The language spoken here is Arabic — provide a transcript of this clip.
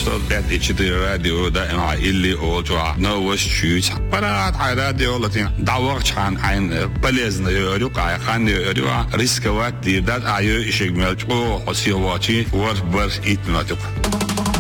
105.4 راديو دائما اللي أوجع نوش شوش برات راديو لطين دعوة عن عين بلزنا يروق خان يروق ريسكوات دي دات عيو إشجمل أو حسيواتي وربر إتناتق